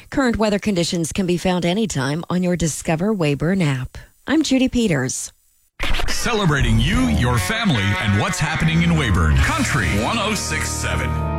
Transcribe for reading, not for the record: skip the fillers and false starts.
Current weather conditions can be found anytime on your Discover Weyburn app. I'm Judy Peters. Celebrating you, your family, and what's happening in Weyburn. Country 106.7.